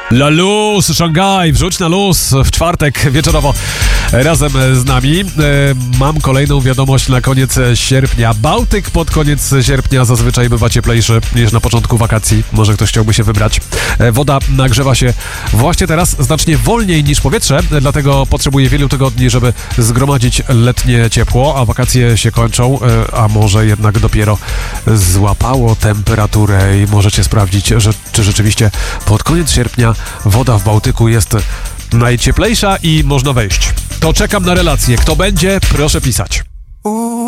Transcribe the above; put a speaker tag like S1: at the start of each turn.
S1: La Luz, Szangaj, wrzuć na luz w czwartek wieczorowo razem z nami. Mam kolejną wiadomość na koniec sierpnia. Bałtyk pod koniec sierpnia zazwyczaj bywa cieplejszy niż na początku wakacji. Może ktoś chciałby się wybrać. Woda nagrzewa się właśnie teraz znacznie wolniej niż powietrze, dlatego potrzebuje wielu tygodni, żeby zgromadzić letnie ciepło, a wakacje się kończą, a może jednak dopiero złapało temperaturę i możecie sprawdzić, czy rzeczywiście pod koniec sierpnia woda w Bałtyku jest najcieplejsza i można wejść. To czekam na relację. Kto będzie, proszę pisać.